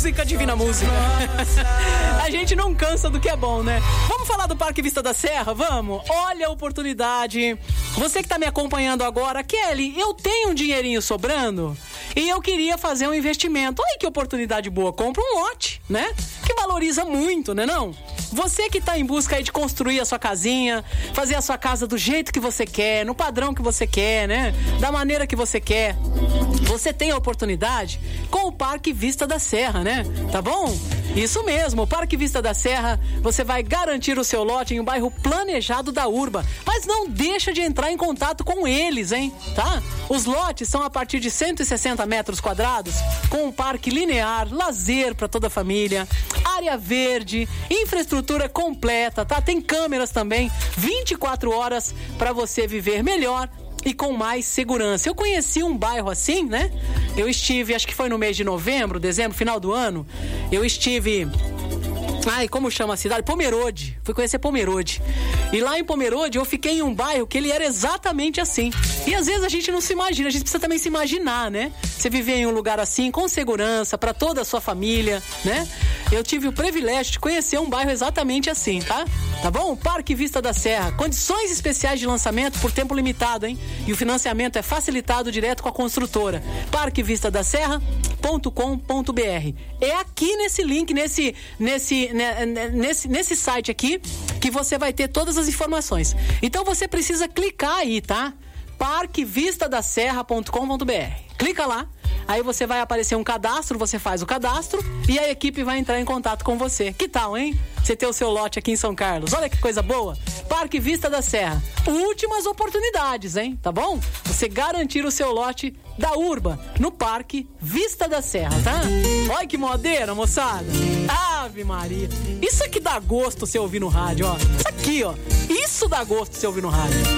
música, divina música. A gente não cansa do que é bom, né? Vamos falar do Parque Vista da Serra? Vamos? Olha a oportunidade. Você que tá me acompanhando agora, Kelly, eu tenho um dinheirinho sobrando e eu queria fazer um investimento. Olha que oportunidade boa. Compra um lote, né? Que valoriza muito, né não? Você que tá em busca aí de construir a sua casinha, fazer a sua casa do jeito que você quer, no padrão que você quer, né? Da maneira que você quer. Você tem a oportunidade com o Parque Vista da Serra, né? Tá bom? Isso mesmo, o Parque Vista da Serra, você vai garantir o seu lote em um bairro planejado da Urba. Mas não deixa de entrar em contato com eles, hein? Tá? Os lotes são a partir de 160 metros quadrados, com um parque linear, lazer para toda a família, área verde, infraestrutura completa, tá? Tem câmeras também, 24 horas para você viver melhor e com mais segurança. Eu conheci um bairro assim, né? Eu estive, acho que foi no mês de novembro, dezembro, final do ano. Eu estive... como chama a cidade? Pomerode. Fui conhecer Pomerode. E lá em Pomerode eu fiquei em um bairro que ele era exatamente assim. E às vezes a gente não se imagina, a gente precisa também se imaginar, né? Você viver em um lugar assim, com segurança, para toda a sua família, né? Eu tive o privilégio de conhecer um bairro exatamente assim, tá? Tá bom? Parque Vista da Serra. Condições especiais de lançamento por tempo limitado, hein? E o financiamento é facilitado direto com a construtora. parquevistadaserra.com.br. É aqui nesse link, nesse site aqui, que você vai ter todas as informações. Então você precisa clicar aí, tá? parquevistadaserra.com.br. Clica lá. Aí você vai aparecer um cadastro, você faz o cadastro e a equipe vai entrar em contato com você. Que tal, hein? Você ter o seu lote aqui em São Carlos. Olha que coisa boa. Parque Vista da Serra. Últimas oportunidades, hein? Tá bom? Você garantir o seu lote da Urba no Parque Vista da Serra, tá? Olha que modeira, moçada. Ave Maria. Isso aqui dá gosto você ouvir no rádio, ó. Isso aqui, ó. Isso dá gosto você ouvir no rádio.